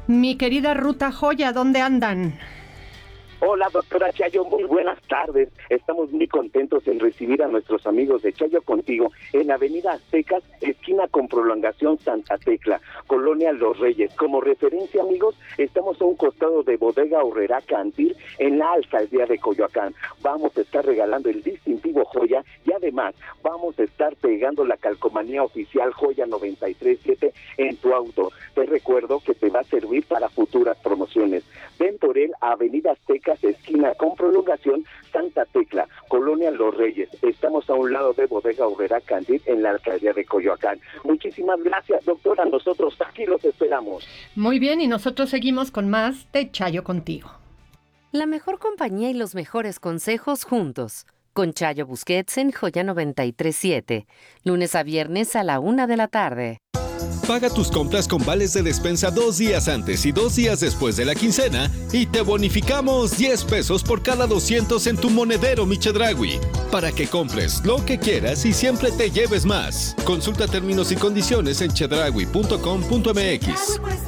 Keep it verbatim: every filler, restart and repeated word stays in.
Mi querida Ruta Joya, ¿dónde andan? Hola, doctora Chayo, muy buenas tardes. Estamos muy contentos en recibir a nuestros amigos de Chayo Contigo en Avenida Aztecas, esquina con prolongación Santa Tecla, Colonia Los Reyes. Como referencia, amigos, estamos a un costado de Bodega Aurrerá Cantil en la alcaldía de Coyoacán. Vamos a estar regalando el distintivo Joya y además vamos a estar pegando la calcomanía oficial Joya noventa y tres siete en tu auto. Te recuerdo que te va a servir para futuras promociones. Ven por él a Avenida Aztecas, esquina con prolongación Santa Tecla, Colonia Los Reyes. Estamos a un lado de Bodega Aurrerá Cantil en la alcaldía de Coyoacán. Muchísimas gracias, doctora. Nosotros aquí los esperamos. Muy bien, y nosotros seguimos con más de Chayo Contigo. La mejor compañía y los mejores consejos juntos. Con Chayo Busquets en Joya noventa y tres siete. Lunes a viernes a la una de la tarde. Paga tus compras con vales de despensa dos días antes y dos días después de la quincena y te bonificamos diez pesos por cada doscientos en tu monedero Mi Chedraui, para que compres lo que quieras y siempre te lleves más. Consulta términos y condiciones en chedraui punto com punto m x.